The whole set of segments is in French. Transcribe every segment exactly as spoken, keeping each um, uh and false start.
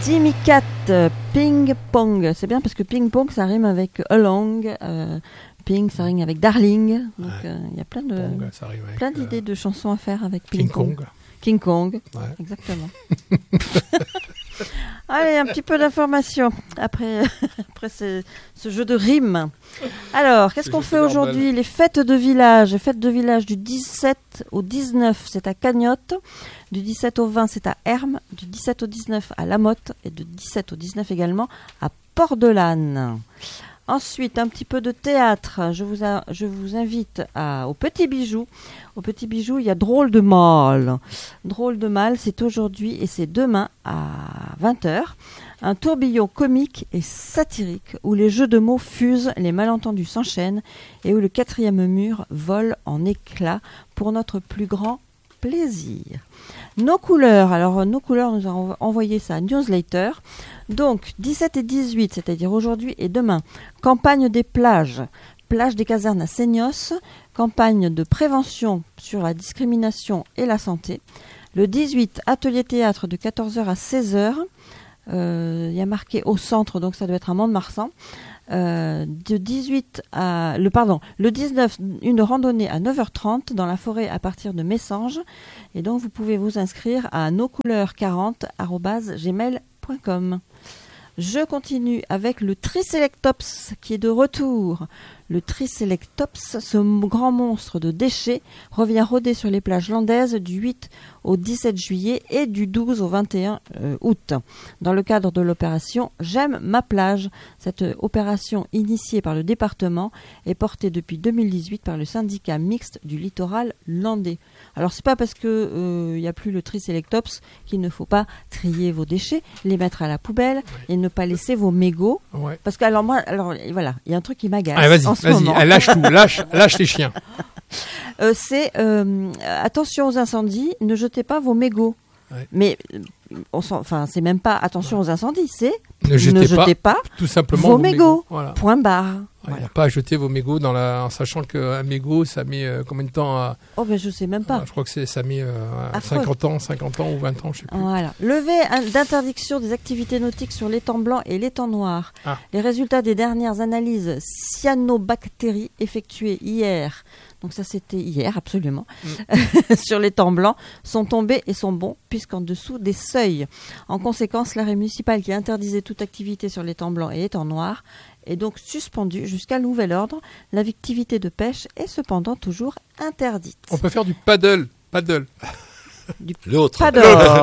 Timmy Cat, euh, Ping Pong. C'est bien parce que Ping Pong, ça rime avec Along. Euh, Ping, ça rime avec Darling. Donc, il ouais. euh, y a plein, de, Pong, plein d'idées euh, de chansons à faire avec Ping King Pong. Kong. King Kong, ouais. Exactement. Allez, un petit peu d'informations après, après ce, ce jeu de rimes. Alors, qu'est-ce qu'on fait aujourd'hui ? Les fêtes de village. Les fêtes de village du dix-sept au dix-neuf, c'est à Cagnotte. Du dix-sept au vingt, c'est à Hermes. Du dix-sept au dix-neuf, à La Motte. Et du dix-sept au dix-neuf également, à Port-de-Lanne. Ensuite, un petit peu de théâtre. Je vous, a, je vous invite à, au Petit Bijou. Au Petit Bijou, il y a Drôle de Mal. Drôle de Mal, c'est aujourd'hui et c'est demain à vingt heures. Un tourbillon comique et satirique où les jeux de mots fusent, les malentendus s'enchaînent et où le quatrième mur vole en éclats pour notre plus grand plaisir. Nos couleurs, alors nos couleurs nous ont envoyé ça à Newsletter. Donc dix-sept et dix-huit, c'est-à-dire aujourd'hui et demain, campagne des plages, plage des casernes à Seignos, campagne de prévention sur la discrimination et la santé. Le dix-huit, atelier théâtre de quatorze heures à seize heures. Il euh, y a marqué au centre, donc ça doit être à Mont-de-Marsan. Euh, de dix-huit à le pardon le dix-neuf, une randonnée à neuf heures trente dans la forêt à partir de Messanges, et donc vous pouvez vous inscrire à noscouleurs quarante arobase gmail point com. Je continue avec le Triceratops qui est de retour. Le Triceratops, ce grand monstre de déchets, revient rôder sur les plages landaises du huit au dix-sept juillet et du douze au vingt et un euh, août. Dans le cadre de l'opération J'aime ma plage, cette opération initiée par le département est portée depuis deux mille dix-huit par le syndicat mixte du littoral landais. Alors c'est pas parce que il euh, y a plus le Triceratops qu'il ne faut pas trier vos déchets, les mettre à la poubelle et ne pas laisser vos mégots. Ouais. Parce que alors moi, alors voilà, il y a un truc qui m'agace. Ah, vas-y, vas-y, ah, lâche tout, lâche, lâche les chiens. Euh, c'est euh, attention aux incendies, ne jetez pas vos mégots. Ouais. Mais on enfin, c'est même pas attention ouais. aux incendies, c'est ne jetez, ne jetez pas, pas tout simplement vos, vos mégots. mégots. Voilà. Point barre. Il n'y voilà. a pas à jeter vos mégots dans la... en sachant qu'un mégot, ça met euh, combien de temps à... Oh, ben je sais même pas. Euh, je crois que c'est, ça met euh, cinquante ans, cinquante ans ou vingt ans, je sais plus. Voilà. Levée d'interdiction des activités nautiques sur l'étang blanc et l'étang noir. Ah. Les résultats des dernières analyses cyanobactéries effectuées hier, donc ça c'était hier absolument, mm. sur l'étang blanc, sont tombés et sont bons puisqu'en dessous des seuils. En conséquence, l'arrêt municipal qui interdisait toute activité sur l'étang blanc et l'étang noir est donc suspendue jusqu'à nouvel ordre. L'activité de pêche est cependant toujours interdite. On peut faire du paddle, paddle. Du L'autre. paddle.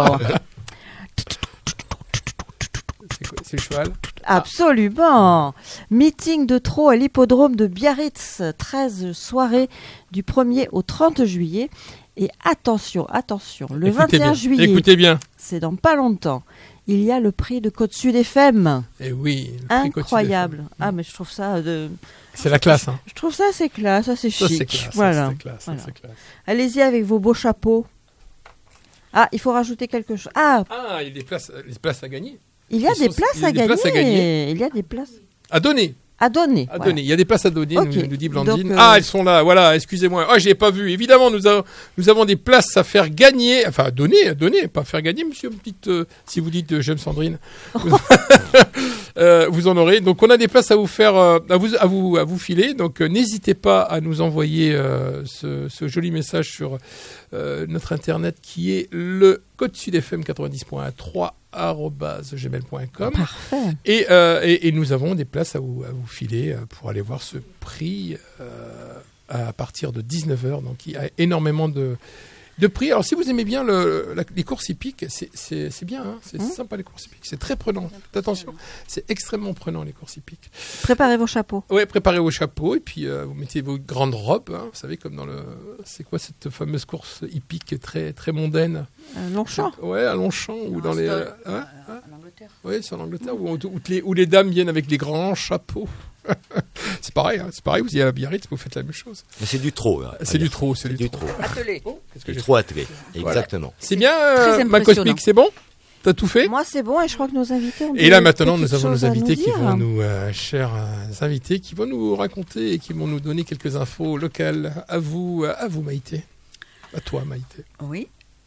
c'est, quoi, c'est le cheval. Absolument. Meeting de trot à l'hippodrome de Biarritz, treize soirées du premier au trente juillet. Et attention, attention, le écoutez vingt et un bien. juillet, écoutez bien. C'est dans pas longtemps. Il y a le prix de Côte-Sud F M. Et oui, le prix incroyable. Côte-Sud F M. Ah, mais je trouve ça de. C'est la classe. Hein. Je trouve ça assez classe, assez chic. Ça, c'est classe, voilà. Ça, c'est classe, voilà. Ça, c'est classe. Allez-y avec vos beaux chapeaux. Ah, il faut rajouter quelque chose. Ah, ah il y a des places, des places à gagner. Il y a, des, sont, places il y a à des gagner. places à gagner. Il y a des places à donner. À donner. À voilà. donner. Il y a des places à donner, okay. nous, nous dit Blandine. Donc, euh... Ah, elles sont là, voilà, excusez-moi. Ah, oh, je n'ai pas vu. Évidemment, nous, a, nous avons des places à faire gagner. Enfin, à donner, à donner, pas faire gagner, monsieur. Petite, euh, si vous dites, euh, j'aime Sandrine. euh, vous en aurez. Donc, on a des places à vous faire, euh, à, vous, à, vous, à vous filer. Donc, euh, n'hésitez pas à nous envoyer euh, ce, ce joli message sur euh, notre Internet qui est le code sud f m quatre-vingt-dix point trois arobase gmail point com. Parfait. Et, euh, et, et nous avons des places à vous, à vous filer pour aller voir ce prix euh, à partir de dix-neuf heures. Donc il y a énormément de, de prix. Alors si vous aimez bien le, la, les courses hippiques, c'est, c'est, c'est bien, hein, c'est mmh. sympa les courses hippiques, c'est très prenant. Faites attention, c'est extrêmement prenant les courses hippiques. Préparez vos chapeaux. Oui, préparez vos chapeaux et puis euh, vous mettez vos grandes robes. Hein, vous savez comme dans le, c'est quoi cette fameuse course hippique très très mondaine. Euh, Longchamp. Ouais, à Longchamp ou dans les. Euh, hein, euh, en Angleterre. Oui, c'est en Angleterre où, où, les, où les dames viennent avec des grands chapeaux. c'est pareil, hein, c'est pareil. Vous y allez à Biarritz, vous faites la même chose. Mais c'est du trop. Hein, c'est, du trop c'est, c'est du trop. Attelé. Oh, qu'est-ce que du j'ai trop attelé. Voilà. Exactement. C'est bien, euh, ma cosmique, c'est bon. T'as tout fait? Moi, c'est bon, et je crois que nos invités ont. Et là, maintenant, nous avons nos invités nous qui vont nous, euh, chers euh, invités, qui vont nous raconter et qui vont nous donner quelques infos locales. À vous, à vous, Maïté. À toi, Maïté. Oui.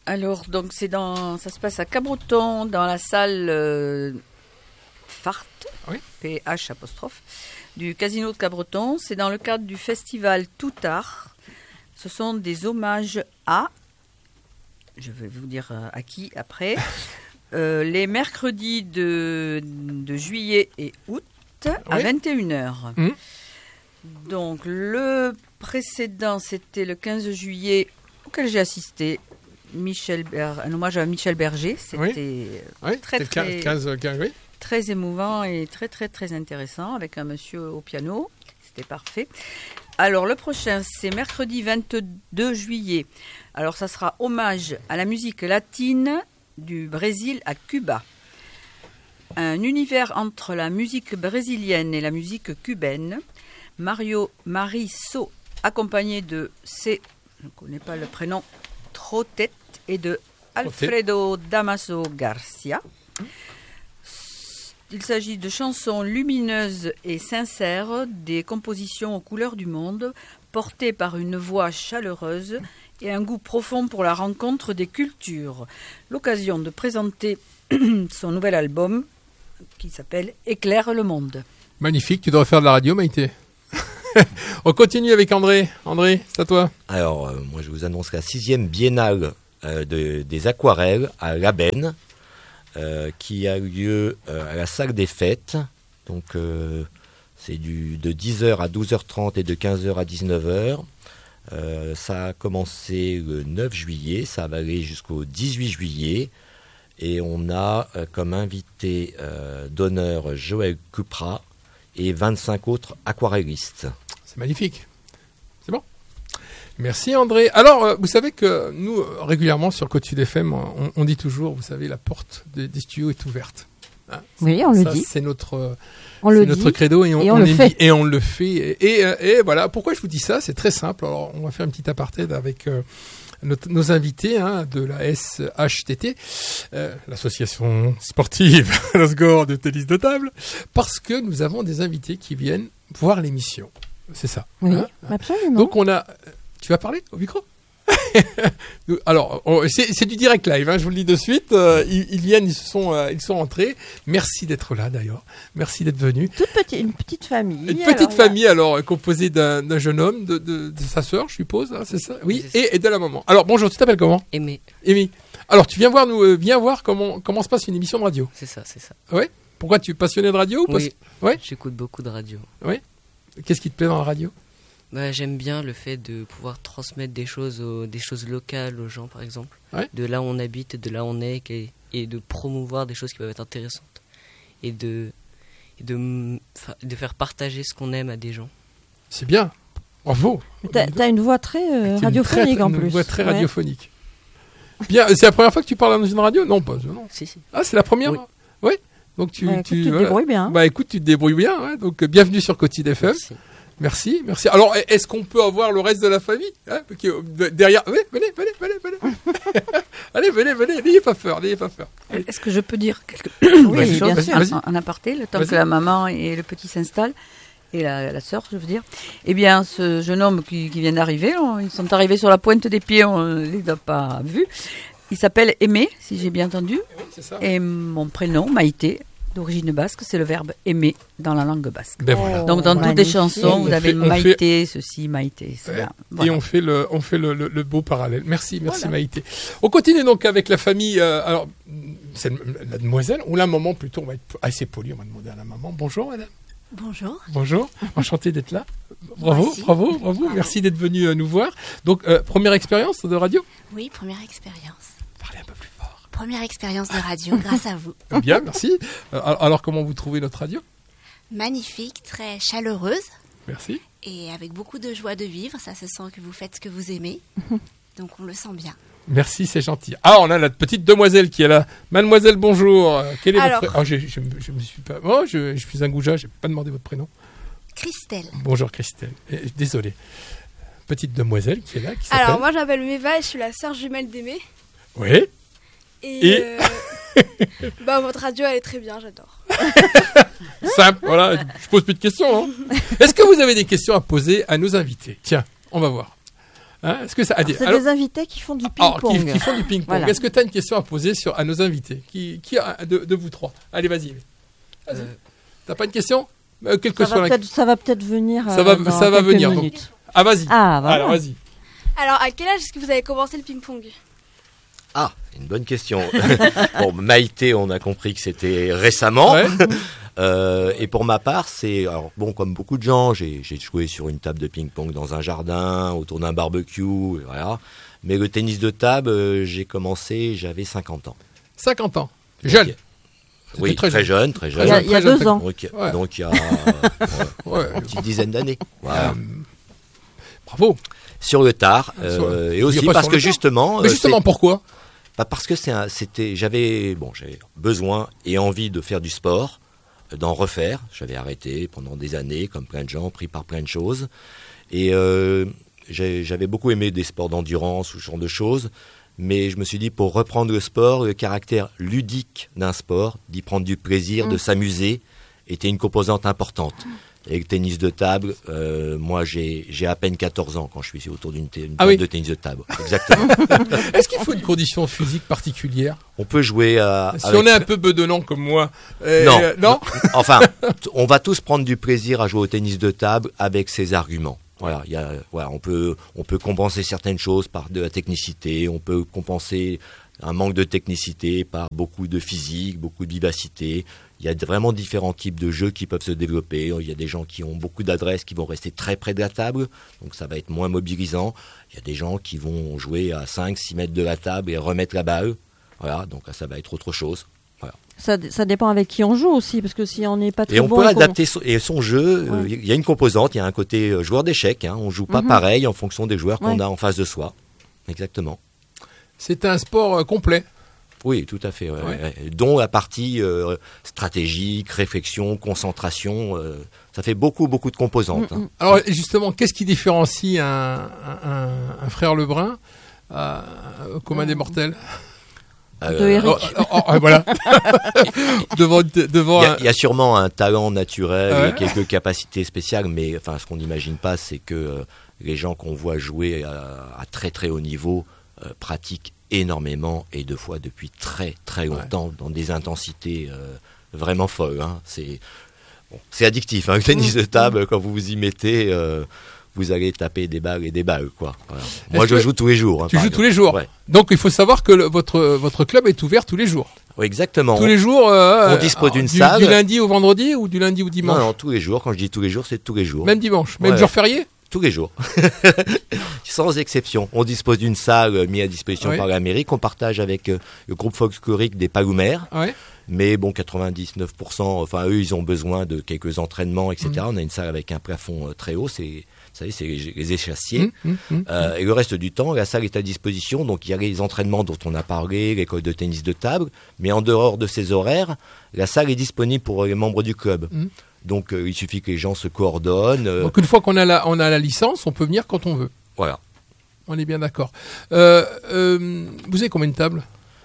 Alors, donc, c'est dans, ça se passe à Cabreton, dans la salle euh, Fart, oui. P H apostrophe, du Casino de Cabreton. C'est dans le cadre du festival Tout Art. Ce sont des hommages à, je vais vous dire à qui après, euh, les mercredis de, de juillet et août à oui. vingt et une heures. Mmh. Donc, le précédent, c'était le quinze juillet, auquel j'ai assisté. Michel Ber... un hommage à Michel Berger, c'était oui. Oui, très, très, quinze, quinze, oui. très émouvant et très très très intéressant avec un monsieur au piano, c'était parfait. Alors le prochain c'est mercredi vingt-deux juillet, alors ça sera hommage à la musique latine du Brésil à Cuba. Un univers entre la musique brésilienne et la musique cubaine. Mario Marisso accompagné de C, je ne connais pas le prénom, Trotet et de Alfredo Damaso Garcia. Il s'agit de chansons lumineuses et sincères, des compositions aux couleurs du monde, portées par une voix chaleureuse et un goût profond pour la rencontre des cultures. L'occasion de présenter son nouvel album qui s'appelle Éclaire le monde. Magnifique, tu devrais faire de la radio, Maïté. On continue avec André. André, c'est à toi. Alors, euh, moi, je vous annonce la sixième biennale euh, de, des aquarelles à Labenne, euh, qui a eu lieu euh, à la salle des fêtes. Donc, euh, c'est du, de dix heures à douze heures trente et de quinze heures à dix-neuf heures. Euh, ça a commencé le neuf juillet, ça va aller jusqu'au dix-huit juillet. Et on a euh, comme invité euh, d'honneur Joël Cupra et vingt-cinq autres aquarellistes. C'est magnifique. C'est bon. Merci André. Alors, euh, vous savez que nous, régulièrement sur Côte Sud F M, on, on dit toujours, vous savez, la porte des, des studios est ouverte. Hein, oui, on ça, le dit. C'est notre, on c'est le notre dit, credo et on, et on, on le aime, fait. Et on le fait. Et, et, et voilà, pourquoi je vous dis ça? C'est très simple. Alors, on va faire une petite aparté avec... Euh, Notre, nos invités hein, de la S H T T, euh, l'association sportive Lasgore de tennis de table, parce que nous avons des invités qui viennent voir l'émission. C'est ça. Oui, hein absolument. Donc on a... Tu vas parler au micro? Alors, on, c'est, c'est du direct live, hein, je vous le dis de suite. Euh, ils, ils viennent, ils sont, euh, ils sont entrés. Merci d'être là d'ailleurs. Merci d'être venu. Toute petite, une petite famille. Une petite alors, famille là. alors composée d'un, d'un jeune homme, de, de, de sa sœur, je suppose. Hein, c'est ça. Oui, c'est et, ça. et de la maman. Alors bonjour, tu t'appelles comment? Aimé. Aimé. Alors tu viens voir nous, euh, viens voir comment comment se passe une émission de radio. C'est ça, c'est ça. Ouais. Pourquoi tu es passionné de radio? Oui. Ouais. J'écoute beaucoup de radio. Oui. Qu'est-ce qui te plaît dans la radio? Bah, j'aime bien le fait de pouvoir transmettre des choses, aux, des choses locales aux gens, par exemple, ouais. de là où on habite, de là où on est, et, et de promouvoir des choses qui peuvent être intéressantes, et de, et de, de faire partager ce qu'on aime à des gens. C'est bien, bravo. T'as, t'as une voix très euh, radiophonique très, en une plus. Une voix très ouais. radiophonique. Bien, c'est la première fois que tu parles dans une radio? Non, pas non. Si, si. Ah, c'est la première? Oui. Oui. Donc tu, bah, écoute, tu, tu te voilà. débrouilles bien. Bah écoute, tu te débrouilles bien. Hein. Donc euh, bienvenue sur Côte Sud F M. Merci. Merci, merci. Alors, est-ce qu'on peut avoir le reste de la famille hein, qui, derrière? Oui, venez, venez, venez, venez. Allez, venez, venez. N'ayez pas peur, n'ayez pas peur. Est-ce que je peux dire quelque oui, chose bien sûr. en, en aparté, le temps vas-y. que la maman et le petit s'installent, et la, la sœur, je veux dire. Eh bien, ce jeune homme qui, qui vient d'arriver, on, ils sont arrivés sur la pointe des pieds, on ne les a pas vus. Il s'appelle Aimé, si j'ai bien entendu. Oui, c'est ça. Et mon prénom, Maïté, d'origine basque, c'est le verbe aimer dans la langue basque. Ben voilà. Donc dans magnifique. toutes les chansons, vous avez fait, Maïté, fait... ceci, Maïté, cela. Voilà. Et on fait le, on fait le, le, le beau parallèle. Merci, merci voilà. Maïté. On continue donc avec la famille. Euh, alors, c'est la demoiselle ou la maman plutôt. On va être assez poli. On va demander à la maman. Bonjour, madame. Bonjour. Bonjour. Enchanté d'être là. Bravo, Merci. bravo, bravo, bravo. Merci d'être venu euh, nous voir. Donc, euh, première expérience de radio. Oui, première expérience. Parlez un peu plus fort. Première expérience de radio grâce à vous. Bien, merci. Euh, alors, comment vous trouvez notre radio? Magnifique, très chaleureuse. Merci. Et avec beaucoup de joie de vivre. Ça se sent que vous faites ce que vous aimez. Donc, on le sent bien. Merci, c'est gentil. Ah, on a la petite demoiselle qui est là. Mademoiselle, bonjour. Quel est alors, votre... Oh, je, je, je me suis pas... Oh, je, je suis un goujat, je n'ai pas demandé votre prénom. Christelle. Bonjour, Christelle. Eh, désolé. Petite demoiselle qui est là. Qui alors, moi, je m'appelle Meva et je suis la sœur jumelle d'Aimé. Oui. Et, Et... Euh, bah, votre radio, elle est très bien, j'adore. Simple, voilà, je pose plus de questions. Hein. Est-ce que vous avez des questions à poser à nos invités? Tiens, on va voir. Hein, est-ce que ça... Alors, c'est alors... des invités qui font du ping-pong. Alors, qui, qui font du ping-pong. Voilà. Est-ce que tu as une question à poser sur, à nos invités qui, qui a de, de vous trois? Allez, vas-y. Vas-y. Euh... T'as pas une question? euh, quelle que ça, soit va la... ça va peut-être venir. Ça va, euh, ça va venir. Donc... Ah, vas-y. Ah, voilà. Alors, vas-y. Alors, à quel âge est-ce que vous avez commencé le ping-pong? Ah, une bonne question. Bon, Maïté, on a compris que c'était récemment. Ouais. euh, et pour ma part, c'est... Alors, bon, comme beaucoup de gens, j'ai, j'ai joué sur une table de ping-pong dans un jardin, autour d'un barbecue, et voilà. Mais le tennis de table, euh, j'ai commencé, j'avais cinquante ans. cinquante ans. Jeune. Okay. Oui, très, très jeune. jeune, très jeune. Il y a, il y a deux jeune. ans. Donc, ouais. donc il y a euh, ouais, une petite dizaine d'années. Voilà. Euh, bravo. Sur le tard. Euh, et aussi parce que justement... Mais justement, pourquoi? Bah parce que c'est un, c'était, j'avais, bon, j'avais besoin et envie de faire du sport, d'en refaire. J'avais arrêté pendant des années, comme plein de gens, pris par plein de choses. Et euh, j'avais beaucoup aimé des sports d'endurance ou ce genre de choses. Mais je me suis dit, pour reprendre le sport, le caractère ludique d'un sport, d'y prendre du plaisir, mmh. de s'amuser, était une composante importante. Et le tennis de table, euh, moi j'ai, j'ai à peine quatorze ans quand je suis autour d'une, t- une ah table oui. de tennis de table. Exactement. Est-ce qu'il faut une condition physique particulière? On peut jouer à... Si avec... on est un peu bedonnant comme moi. Euh, non. Euh, non Enfin, on va tous prendre du plaisir à jouer au tennis de table avec ses arguments. Voilà, il y a, voilà, on peut, on peut compenser certaines choses par de la technicité, on peut compenser un manque de technicité par beaucoup de physique, beaucoup de vivacité. Il y a vraiment différents types de jeux qui peuvent se développer. Il y a des gens qui ont beaucoup d'adresse, qui vont rester très près de la table, donc ça va être moins mobilisant. Il y a des gens qui vont jouer à cinq six mètres de la table et remettre la balle. Voilà, donc ça va être autre chose. Voilà. Ça, ça dépend avec qui on joue aussi, parce que si on n'est pas très bon... Et on bon peut adapter on... son, et son jeu, il ouais. euh, y a une composante, il y a un côté euh, joueur d'échecs. Hein, on ne joue pas mm-hmm. pareil en fonction des joueurs qu'on ouais. a en face de soi. Exactement. C'est un sport euh, complet. Oui, tout à fait. Ouais, ouais. Ouais. Dont la partie euh, stratégique, réflexion, concentration, euh, ça fait beaucoup, beaucoup de composantes. Mmh, mmh. Hein. Alors justement, qu'est-ce qui différencie un, un, un frère Lebrun euh, au commun mmh. des mortels? Euh, de Eric. Oh, oh, oh, voilà. devant, devant. Il y, a, il y a sûrement un talent naturel, ouais. et quelques capacités spéciales, mais enfin, ce qu'on n'imagine pas, c'est que euh, les gens qu'on voit jouer à, à très très haut niveau euh, pratiquent énormément et deux fois depuis très très longtemps ouais. dans des intensités euh, vraiment folles. Hein. C'est, bon, c'est addictif. Hein. Le tennis de table, quand vous vous y mettez, euh, vous allez taper des balles et des balles. Quoi. Voilà. Moi, je joue tous les jours. Hein, tu joues exemple. tous les jours. Ouais. Donc, il faut savoir que le, votre votre club est ouvert tous les jours. Oui, exactement. Tous les jours. Euh, on dispose d'une du, salle. Du lundi au vendredi ou du lundi au dimanche? Non, non, tous les jours. Quand je dis tous les jours, c'est tous les jours. Même dimanche, même ouais. jour férié? Tous les jours. Sans exception. On dispose d'une salle euh, mise à disposition oui. par la mairie qu'on partage avec euh, le groupe folklorique des Palomères. Oui. Mais bon, quatre-vingt-dix-neuf pour cent, enfin eux, ils ont besoin de quelques entraînements, et cetera. Mmh. On a une salle avec un plafond euh, très haut, c'est, vous savez, c'est les, les échassiers. Mmh, mmh, euh, mmh. Et le reste du temps, la salle est à disposition. Donc il y a les entraînements dont on a parlé, l'école de tennis de table. Mais en dehors de ces horaires, la salle est disponible pour les membres du club. Mmh. Donc euh, il suffit que les gens se coordonnent. Euh... Donc une fois qu'on a la, on a la licence, on peut venir quand on veut. Voilà. On est bien d'accord. Euh, euh, vous avez combien de tables?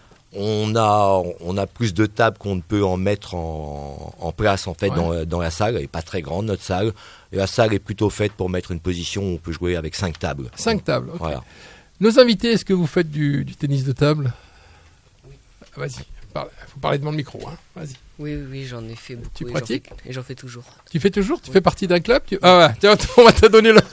On a, on a plus de tables qu'on ne peut en mettre en, en place en fait ouais. dans, dans la salle. Elle n'est pas très grande notre salle. Et la salle est plutôt faite pour mettre une position où on peut jouer avec cinq tables. Cinq tables. Okay. Voilà. Nos invités, est-ce que vous faites du, du tennis de table? Oui. Vas-y. Il faut parler devant le micro. Hein. Vas-y. Oui, oui, oui, j'en ai fait beaucoup. Tu et pratiques j'en fais, Et j'en fais toujours. Tu fais toujours? Tu oui. fais partie d'un club tu... Ah ouais, tiens, on va te donner le...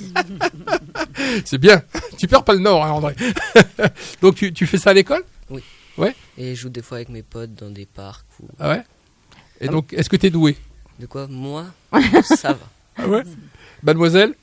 C'est bien. Tu perds pas le nord, hein, André. Donc tu, tu fais ça à l'école? Oui. Ouais. Et je joue des fois avec mes potes dans des parcs. Ou... Ah ouais. Et ah donc, est-ce que tu es doué? De quoi? Moi, ça va. Ah ouais. Mademoiselle?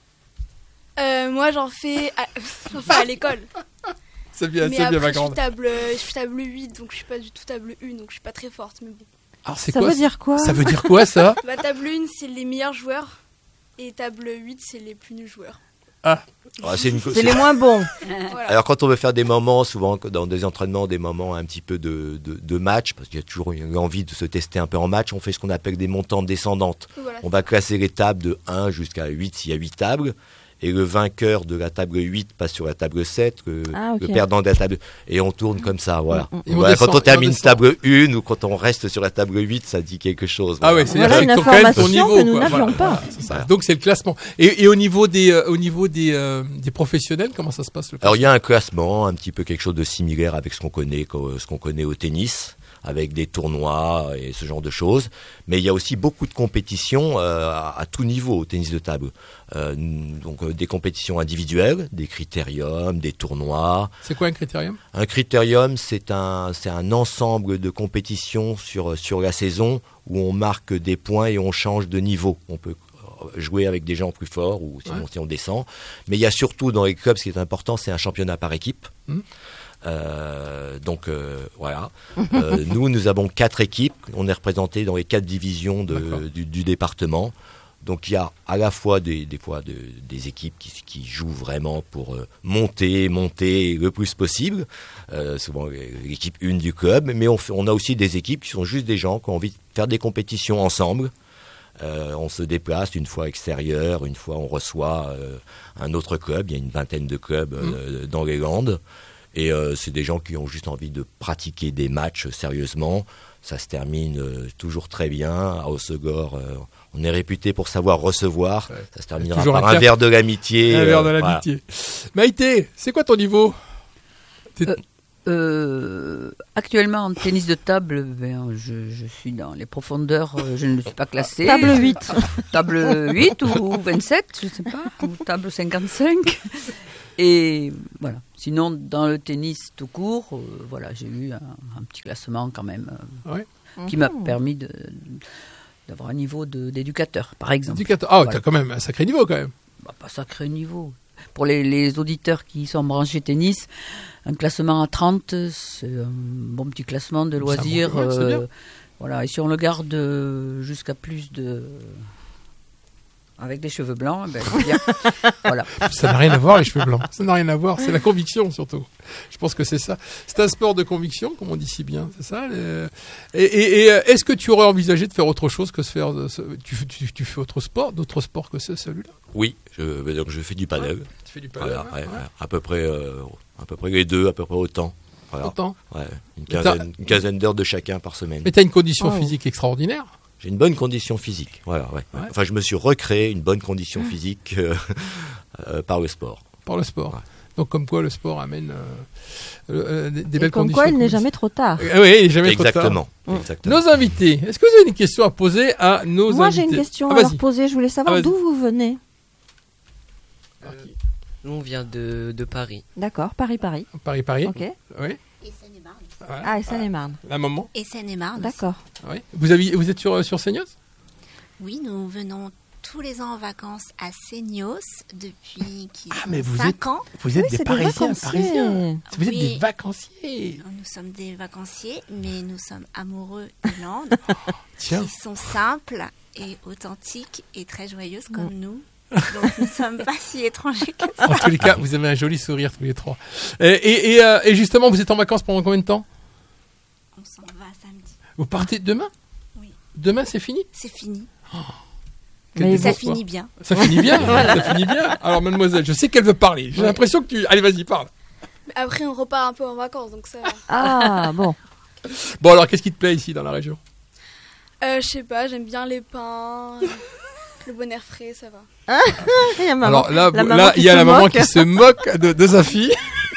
euh, Moi, j'en fais à, j'en fais à l'école. C'est bien, mais c'est après, bien, ma grande. Je suis table, je suis table huit, donc je suis pas du tout table un, donc je suis pas très forte, mais bon. Alors, c'est ça quoi, veut dire quoi? Ça veut dire quoi, ça? Bah, table un, c'est les meilleurs joueurs, et table huit, c'est les plus nuls joueurs. Ah. Ah, c'est, une... c'est, c'est les moins bons. Voilà. Alors quand on veut faire des moments, souvent dans des entraînements, des moments un petit peu de, de, de match, parce qu'il y a toujours envie de se tester un peu en match, on fait ce qu'on appelle des montantes descendantes. Voilà. On va classer les tables de un jusqu'à huit s'il y a huit tables, et le vainqueur de la table huit passe sur la table sept, le, Ah, ok. le perdant de la table... Et on tourne comme ça, voilà. Mm, mm. Et on Voilà, descend, quand on et on termine descend. table un ou quand on reste sur la table huit, ça dit quelque chose. Ah voilà. ouais, c'est-à-dire Voilà que une c'est quand même ton information niveau. que nous quoi. n'avions Voilà, pas. voilà, c'est ça. Voilà. Donc c'est le classement. Et, et au niveau des, euh, au niveau des, euh, des professionnels, comment ça se passe le Alors classement il y a un classement, un petit peu quelque chose de similaire avec ce qu'on connaît, co- ce qu'on connaît au tennis, avec des tournois et ce genre de choses. Mais il y a aussi beaucoup de compétitions euh, à, à tout niveau au tennis de table. Euh, donc euh, des compétitions individuelles, des critériums, des tournois. C'est quoi un critérium? Un critérium, c'est un, c'est un ensemble de compétitions sur, sur la saison où on marque des points et on change de niveau. On peut jouer avec des gens plus forts ou sinon Ouais. si on descend. Mais il y a surtout dans les clubs, ce qui est important, c'est un championnat par équipe. Mmh. Euh, donc euh, voilà. Euh, nous, nous avons quatre équipes. On est représentés dans les quatre divisions de- D'accord. du, du département. Donc il y a à la fois des, des fois de- des équipes qui, qui jouent vraiment pour euh, monter, monter le plus possible. Euh, souvent l'équipe une du club, mais on, fait- on a aussi des équipes qui sont juste des gens qui ont envie de faire des compétitions ensemble. Euh, on se déplace une fois extérieur, une fois on reçoit euh, un autre club. Il y a une vingtaine de clubs euh, dans les Landes. Et euh, c'est des gens qui ont juste envie de pratiquer des matchs sérieusement. Ça se termine euh, toujours très bien. À Hossegor, euh, on est réputé pour savoir recevoir. Ouais. Ça se terminera Toujours par un un cap- verre de l'amitié. Un euh, verre de voilà. l'amitié. Maïté, c'est quoi ton niveau? T'es- Euh, Euh, actuellement en tennis de table, ben, je, je suis dans les profondeurs, euh, je ne suis pas classée. Table huit. Table huit ou vingt-sept, je ne sais pas, ou table cinquante-cinq. Et voilà. Sinon, dans le tennis tout court, euh, voilà, j'ai eu un, un petit classement quand même euh, Ouais. qui m'a permis de, d'avoir un niveau de, d'éducateur, par exemple. Éducateur. Ah, Voilà. t'as quand même un sacré niveau quand même. Bah, pas sacré niveau. Pour les, les auditeurs qui sont branchés tennis, un classement à trente, c'est un bon petit classement de C'est un bon loisirs. classement, c'est bien. Voilà. Et si on le garde euh, jusqu'à plus de... avec des cheveux blancs, ben, c'est bien. Voilà. Ça n'a rien à voir les cheveux blancs. Ça n'a rien à voir. C'est la conviction surtout. Je pense que c'est ça. C'est un sport de conviction, comme on dit si bien. C'est ça. les- Et, et- et, euh, est-ce que tu aurais envisagé de faire autre chose que se faire de ce- tu, tu- tu fais autre sport, d'autres sports que ce, celui-là? Oui, je, donc je fais du paddle. Tu fais du Voilà, paddle, ouais, ouais. ouais. À peu près, euh, à peu près les deux, à peu près autant. Voilà. Autant. Ouais, une Mais t'as- quinzaine, une quinzaine d'heures de chacun par semaine. Mais tu as une condition Oh. physique extraordinaire. J'ai une bonne condition physique. Voilà, ouais. Ouais. Enfin, je me suis recréé une bonne condition physique euh, euh, par le sport. Par le sport. Ouais. Donc comme quoi le sport amène euh, euh, des, des Et belles comme conditions. quoi, il n'est physiques. jamais trop tard. Euh, oui, il n'est jamais trop tard. Exactement. Mm. Exactement. Nos invités. Est-ce que vous avez une question à poser à nos Moi, invités? j'ai une question Ah, à leur vas-y. poser. Je voulais savoir Ah, vas-y. d'où vous venez. Nous, on vient de, de Paris. D'accord, Paris-Paris. Paris, Paris. Ok. Oui. Et Seine-et-Marne. Voilà. Ah, et Seine-et-Marne. La maman. Et Seine-et-Marne. D'accord. Oui. Vous, avez, vous êtes sur, sur Seignos? Oui, nous venons tous les ans en vacances à Seignos depuis qu'ils Ah, ont mais vous cinq êtes- ans. Vous êtes Oui, des c'est des Parisiens, vacanciers. Parisiens. Vous êtes Oui. des vacanciers. Nous sommes des vacanciers, mais nous sommes amoureux des Landes, Tiens. qui sont simples et authentiques et très joyeuses comme nous. Donc nous ne sommes pas si étrangers que ça. En tous les cas, vous avez un joli sourire tous les trois. Et, et, et, euh, et justement, vous êtes en vacances pendant combien de temps? On s'en va samedi. Vous partez demain? Oui. Demain, c'est fini? C'est fini. Quel Mais des Ça beaux finit soirs. bien. Ça finit bien. Ça finit bien. Alors, mademoiselle, je sais qu'elle veut parler. J'ai Ouais. l'impression que tu. Allez, vas-y, parle. Mais après, on repart un peu en vacances, donc ça va. Ah, bon. Bon, alors, qu'est-ce qui te plaît ici dans la région? Euh, je sais pas, j'aime bien les pains, le bon air frais, ça va. Il y a maman- Alors là, la vous- maman là, qui il y a se la maman moque. qui se moque de, de sa fille.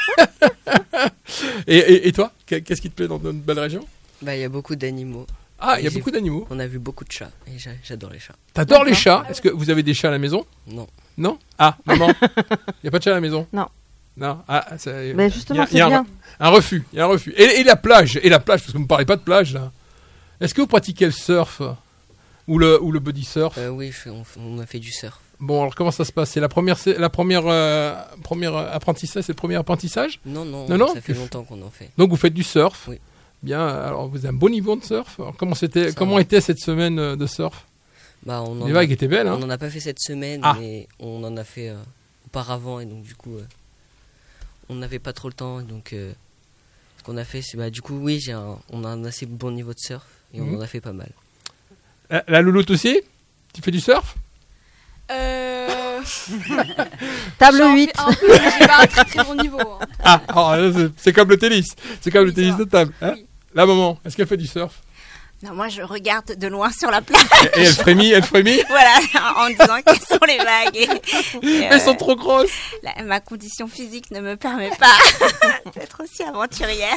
et, et, et toi, qu'est-ce qui te plaît dans notre belle région? Bah, il y a beaucoup d'animaux. Ah, il y a J'ai- beaucoup d'animaux. On a vu beaucoup de chats. Et j'a- j'adore les chats. T'adores les D'accord. chats? Est-ce que vous avez des chats à la maison? Non. Non? Ah, maman, il n'y a pas de chat à la maison? Non. Non. Ah, ça- Mais justement, il y a- il y a c'est un- bien. Un refus, il y a un refus. Et, et la plage, et la plage, parce que vous ne me parlez pas de plage là. Est-ce que vous pratiquez le surf ou le, ou le buddy surf? Euh, oui, je- on, on a fait du surf. Bon, alors comment ça se passe? C'est la première, c'est la première, euh, première euh, apprentissage, c'est le premier apprentissage? Non, non, Non, non, ça fait tu- longtemps qu'on en fait. Donc vous faites du surf? Oui. Bien, alors vous avez un bon niveau de surf. Alors, comment c'était, Ça comment va. était cette semaine euh, de surf? Bah, on en Les a- vagues étaient belles, hein? On n'en a pas fait cette semaine, Ah. mais on en a fait euh, auparavant et donc du coup, euh, on n'avait pas trop le temps. Et donc, euh, ce qu'on a fait, c'est bah du coup, oui, j'ai un- on a un assez bon niveau de surf et Mhm. on en a fait pas mal. La, la louloute aussi? Tu fais du surf? Euh... Table J'en huit. fais un peu, mais j'ai pas un très très bon niveau. hein. Ah, alors là, c'est- c'est comme le tennis. C'est comme Oui, le tennis ça de va. table. Hein Oui. La maman, est-ce qu'elle fait du surf? Non, moi, je regarde de loin sur la plage, Et elle frémit, elle frémit. voilà, en disant quelles sont les vagues. Et, et, Elles euh, sont trop grosses. la- ma condition physique ne me permet pas d'être aussi aventurière.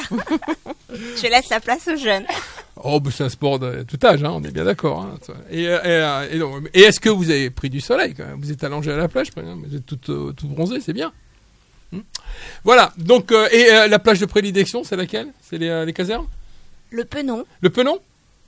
Je laisse la place aux jeunes. Oh, bah, c'est un sport de tout âge, hein, on est bien d'accord. Hein. Et, euh, et, euh, et, donc, et est-ce que vous avez pris du soleil quand même? Vous êtes allongé à la plage, par exemple, vous êtes tout, euh, tout bronzé, c'est bien. Hmm. Voilà, donc, euh, et euh, la plage de prédilection, c'est laquelle? C'est les, euh, les casernes? Le penon. Le Penon?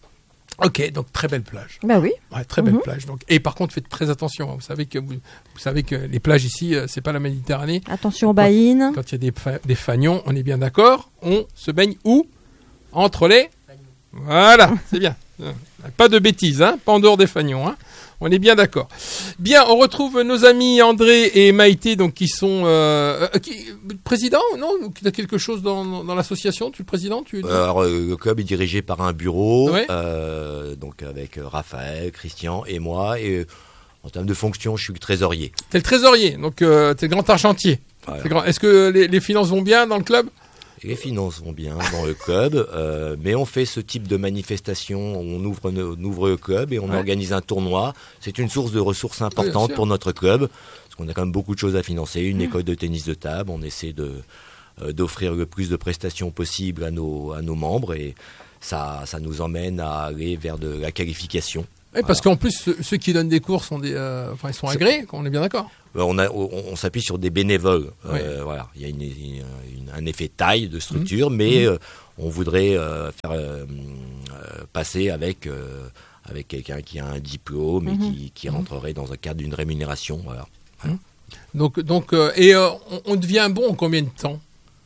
Ok, donc très belle plage. Bah oui. Ouais, très belle Mhm. plage. Donc, et par contre, faites très attention. hein. Vous savez que vous, vous savez que les plages ici, euh, c'est pas la Méditerranée. Attention aux baïnes. Quand il y a des, fa- des fagnons, on est bien d'accord. On se baigne où? Entre les. Voilà, c'est bien. Euh, Pas de bêtises, hein. Pas en dehors des fagnons. Hein. On est bien d'accord. Bien, on retrouve nos amis André et Maïté, donc qui sont euh, euh, qui, président, non? Tu as quelque chose dans, dans, dans l'association? Tu es le président? Tu... Alors, euh, le club est dirigé par un bureau, Ouais. euh, donc avec euh, Raphaël, Christian et moi. Et euh, en termes de fonction, je suis le trésorier. T'es le trésorier, donc euh, t'es le grand argentier. Voilà. C'est grand. Est-ce que les, les finances vont bien dans le club? Les finances vont bien dans le club, euh, mais on fait ce type de manifestation. On ouvre, on ouvre le club et on Ouais. organise un tournoi. C'est une source de ressources bien importante sûr. pour notre club, parce qu'on a quand même beaucoup de choses à financer. Une école de tennis de table, on essaie de euh, d'offrir le plus de prestations possible à nos à nos membres et ça ça nous emmène à aller vers de la qualification. Oui, parce qu'en plus, ceux, ceux qui donnent des cours sont des, euh, enfin, ils sont agréés, on est bien d'accord. Euh, On, a, on, on s'appuie sur des bénévoles. Euh, Ouais. Voilà, il y a une, une- une- un effet taille de structure, mais euh, on voudrait euh, faire euh, euh, passer avec euh, avec quelqu'un qui a un diplôme et qui, qui rentrerait dans un cadre d'une rémunération. Voilà. Donc, donc, euh, et euh, on, on devient bon en combien de temps?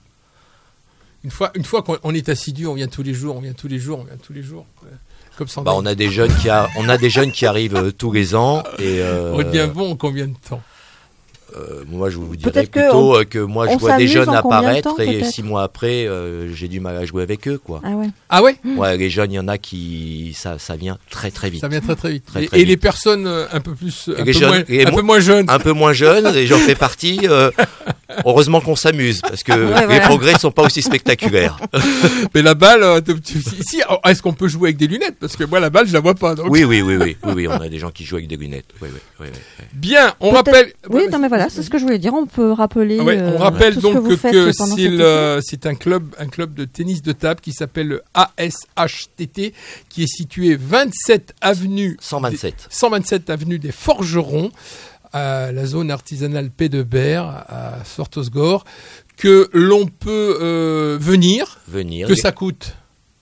Une fois, une fois qu'on on est assidu, on vient tous les jours, on vient tous les jours, on vient tous les jours. euh, Comme ça, Bah, on a des jeunes qui a, on a des jeunes qui arrivent euh, tous les ans et euh, on devient bon en combien de temps? euh, moi je vous dirais Peut-être que plutôt euh, que moi je on vois des s'amuse jeunes en combien de apparaître temps, et peut-être six mois après euh, j'ai du mal à jouer avec eux quoi. Ah ouais. Ah ouais, Ouais, les jeunes, il y en a qui ça ça vient très très vite. ça vient très très vite. Très, et très et vite. les personnes euh, un peu plus, un, les peu, jeunes- moins, les un mo- peu moins jeunes. Un peu moins jeunes et j'en fais partie. euh, heureusement qu'on s'amuse parce que les voilà. progrès sont pas aussi spectaculaires. Mais la balle, euh, tu- tu- si, si, oh, est-ce qu'on peut jouer avec des lunettes? Parce que moi, la balle, je la vois pas. Donc. Oui, oui, oui, oui, oui, oui, on a des gens qui jouent avec des lunettes. Oui, oui, oui, oui, oui. Bien, on Peut-être- rappelle. Oui, non mais voilà, c'est ce que je voulais dire. On peut rappeler. Ouais, euh, on rappelle tout ce donc que, vous que, faites que pendant c'est cette le- c'est un club, un club de tennis de table qui s'appelle le A S H T T, qui est situé vingt-sept avenue cent vingt-sept. cent vingt-sept avenue des Forgerons, à la zone artisanale P de Berre, à Sortosgore, que l'on peut euh, venir, Venir. que ça coûte.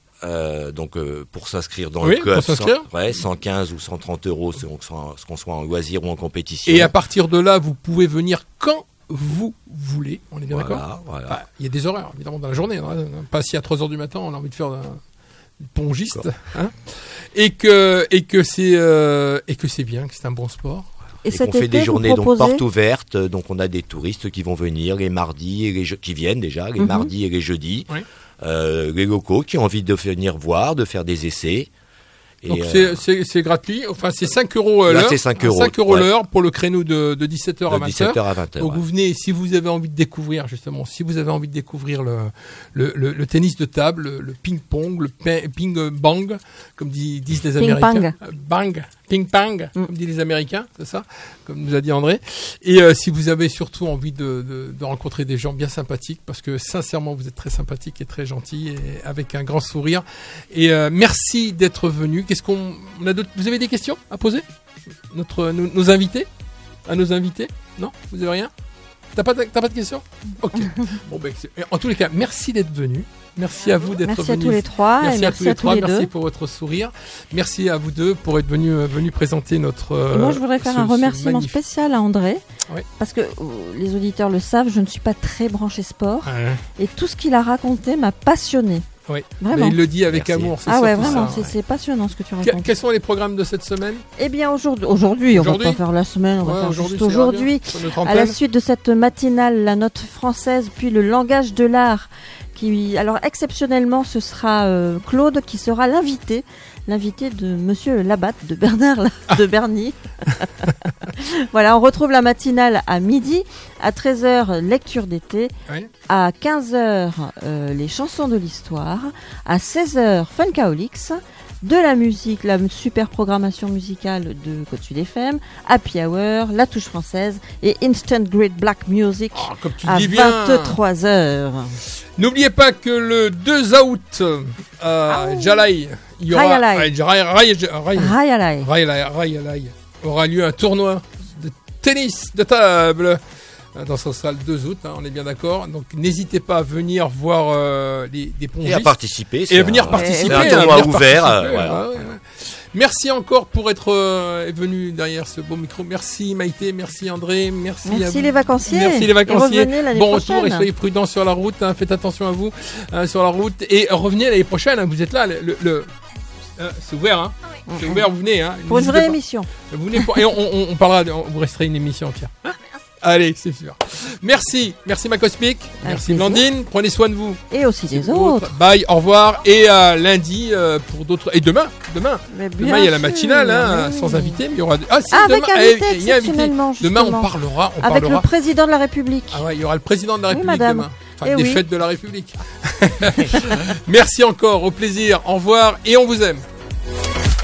Euh, donc euh, pour s'inscrire dans Oui, le club, pour s'inscrire. cent ouais, cent quinze ou cent trente euros, selon qu'on soit, qu'on soit en loisir ou en compétition. Et à partir de là, vous pouvez venir quand vous voulez. On est bien d'accord? voilà, voilà. Bah, il y a des horaires, évidemment, dans la journée. Hein. Pas si à trois heures du matin, on a envie de faire un pongiste. Hein. Et que, et que c'est, euh, et que c'est bien, que c'est un bon sport. Et, Et cet qu'on fait été, des journées vous donc proposez... portes ouvertes, donc on a des touristes qui vont venir les mardis et les je- qui viennent déjà les Mhm. mardis et les jeudis, Oui. euh, les locaux qui ont envie de venir voir, de faire des essais. Et, Donc euh, c'est, c'est, c'est gratuit, enfin c'est cinq euros euh, Là, l'heure. c'est cinq euros, cinq euros ouais. l'heure pour le créneau de, de dix-sept heures à de vingt dix-sept heures. heures à vingt heures. Donc ouais. vous venez, si vous avez envie de découvrir justement, si vous avez envie de découvrir le, le, le, le tennis de table, le, le ping-pong, le pe- ping-bang, comme dit- disent les Ping-pong. Américains. Euh, Bang, ping-pong, Mm. comme disent les Américains, c'est ça, comme nous a dit André. Et euh, si vous avez surtout envie de, de, de rencontrer des gens bien sympathiques, parce que sincèrement vous êtes très sympathique et très gentil, et avec un grand sourire. Et euh, merci d'être venu. Qu'est-ce qu'on, on a d'autres- vous avez des questions à poser? Notre, nos, nos invités, à nos invités? Non, vous avez rien? T'as pas, de- t'as pas de questions? Ok. Bon, ben, c'est- en tous les cas, merci d'être venu. Merci à vous d'être Merci à venus. tous les trois Merci, et à merci tous les à tous trois. les Merci deux. pour votre sourire. Merci à vous deux pour être venus euh, venus présenter notre. Et moi, je voudrais euh, faire ce- un ce remerciement magnifique- spécial à André, Oui. parce que euh, les auditeurs le savent, je ne suis pas très branchée sport, Ouais. et tout ce qu'il a raconté m'a passionné. Oui. Vraiment. Mais il le dit avec Merci. amour. c'est Ah ouais, surtout vraiment, ça, c'est ouais. c'est passionnant ce que tu Que- racontes. Quels sont les programmes de cette semaine? Eh bien, aujourd'hui, aujourd'hui, on va Aujourd'hui pas faire la semaine, on va Ouais, faire aujourd'hui, juste ça ira aujourd'hui. bien, sur notre À la antenne. suite de cette matinale, la note française, puis le langage de l'art, Qui, alors exceptionnellement, ce sera euh, Claude qui sera l'invité, l'invité de Monsieur Labatte, de Bernard, de Berny. Voilà, on retrouve la matinale à midi, à treize heures lecture d'été, Oui. à quinze heures euh, les chansons de l'histoire, à seize heures Funkaolix, de la musique, la super programmation musicale de Côte Sud F M, Happy Hour, La Touche Française et Instant Great Black Music Oh, comme tu à dis bien. vingt-trois heures. N'oubliez pas que le deux août à Jalai, il y aura Rayalai. ah, Ray- Ray- Ray- Rayalai. Rayalai, Rayalai, aura lieu un tournoi de tennis de table dans ce sera le deux août, hein, on est bien d'accord. Donc n'hésitez pas à venir voir euh, les, les pongistes Et à participer. et à c'est venir un- participer. C'est un à tournoi venir ouvert. participer, euh, voilà. ouais, ouais, ouais. Merci encore pour être euh, venu derrière ce beau micro. Merci Maïté, merci André, merci, à Merci vous. les vacanciers. Merci les vacanciers. Et revenez l'année Bon prochaine. retour et soyez prudents sur la route. Hein, faites attention à vous euh, sur la route et revenez l'année prochaine. Hein, vous êtes là. Le, le- le- euh, c'est ouvert. Hein, c'est ouvert. Vous venez. Hein, Pour une n'hésitez vraie pas. émission. Vous venez pour- et on, on- on parlera. de- Vous resterez une émission entière. Allez, c'est sûr. Merci, merci ma Cosmic, merci plaisir. Blandine. Prenez soin de vous. Et aussi des C'est autres. Bye, au revoir. Et euh, lundi euh, pour d'autres. Et demain, demain. Mais bien Demain, il y a la sûr, matinale, hein, oui. sans invité, mais il y aura. Ah, si, Ah, demain, avec invité, eh, il y a invité. exceptionnellement, Demain, on justement. parlera. On Avec parlera. le président de la République. Ah ouais, il y aura le président de la Oui, République madame. demain. Enfin, Eh des oui. fêtes de la République. Merci encore, au plaisir. Au revoir et on vous aime.